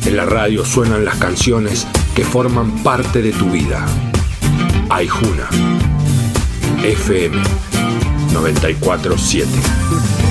En la radio suenan las canciones que forman parte de tu vida. Aijuna FM 94.7.